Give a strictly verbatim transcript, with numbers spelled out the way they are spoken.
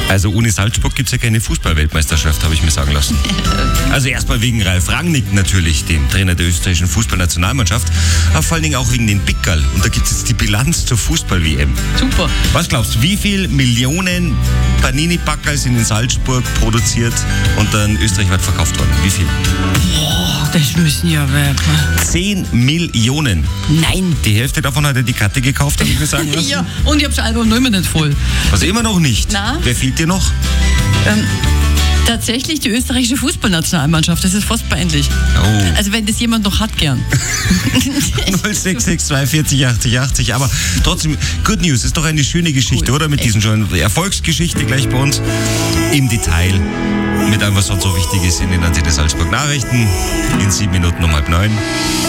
Also ohne Salzburg gibt es ja keine Fußball-Weltmeisterschaft, habe ich mir sagen lassen. Also erstmal wegen Ralf Rangnick natürlich, dem Trainer der österreichischen Fußballnationalmannschaft, aber vor allen Dingen auch wegen den Pickerl. Und da gibt es jetzt die Bilanz zur Fußball-W M. Super. Was glaubst du, wie viel Millionen Panini-Packerl sind in Salzburg produziert und dann österreichweit verkauft worden? Wie viel? Boah, das müssen ja werden. Zehn Millionen. Nein. Die Hälfte davon hat er die Karte gekauft, habe ich mir sagen lassen. Ja, und ich habe das Album noch immer nicht voll. Also immer noch nicht. Na? Wer fehlt dir noch? Ähm, tatsächlich die österreichische Fußballnationalmannschaft. Das ist fast peinlich. Oh. Also wenn das jemand noch hat, gern. null sechs sechs zwei vierzig achtzig achtzig. Aber trotzdem, Good News, ist doch eine schöne Geschichte, Cool. oder? Mit Echt. diesen schon Erfolgsgeschichte gleich bei uns im Detail. Mit allem, was sonst so wichtig ist in den Antenne Salzburg Nachrichten. In sieben Minuten um halb neun.